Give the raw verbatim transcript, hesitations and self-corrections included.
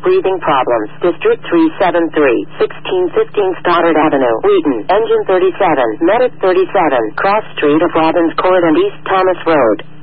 breathing problems. District three seven three, sixteen fifteen Stoddard Avenue, Wheaton. Engine thirty-seven, Medic thirty-seven, Cross Street of Robbins Court and East Thomas Road.